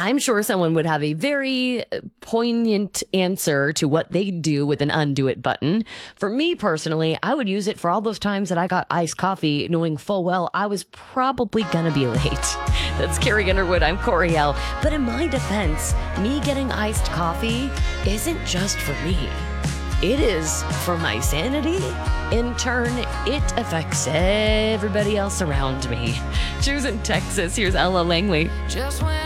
I'm sure someone would have a very poignant answer to what they do with an undo it button. For me personally, I would use it for all those times that I got iced coffee knowing full well I was probably gonna be late. That's Carrie Underwood, I'm Coriel. But in my defense, me getting iced coffee isn't just for me. It is for my sanity. In turn, it affects everybody else around me. Choosing Texas, here's Ella Langley.